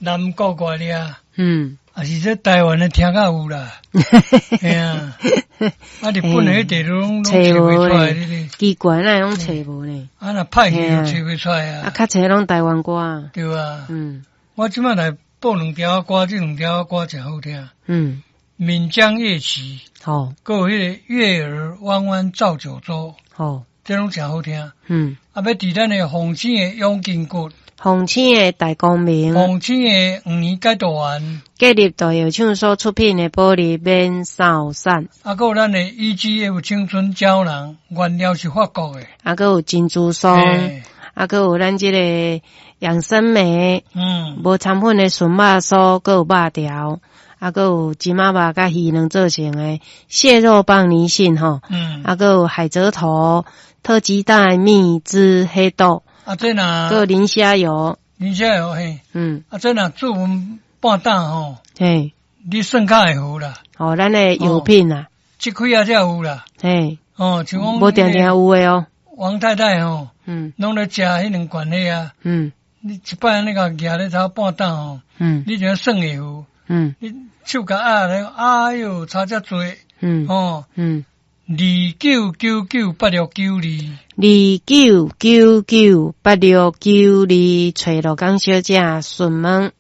南国外的啊， 啊是这台湾的听较有啦，嘿啊，啊日本的迄地拢找袂出来哩， 奇怪那拢找无呢， 啊那派去就找袂出来啊， 较找拢台湾歌， 对啊，我即摆来播两条歌，这两条歌真好听，闽江夜骑， 好， 还有迄个月儿弯弯照九州， 好， 这拢真好听，啊要伫咱的红星的永金谷。 红星的大光明， 红星的5年解读完， 建立大药厂所出品的玻璃免扫伞， 还有咱的 EGF 青春胶囊，原料是法国的， 还有珍珠松，还有咱这个养生梅，无掺粉的纯肉酥，还有肉条，还有金马肉甲鱼卵做成的蟹肉棒泥性吼，还有海蜇头、特鸡蛋、蜜汁黑豆。 啊，这若个磷虾油， 磷虾油嘿，啊，这若做饭半档吼， 嘿， 你算较会好啦。 哦，咱的药品啊， 这开啊才有啦。 嘿， 哦，像讲无定定有诶哦。 王太太吼，拢咧食迄两罐迄啊，你一摆那个夹咧头半档吼，你就要算会好，你手甲压咧，哎哟，差遮多，哦，29998692。 29998692，找罗江小姐询问。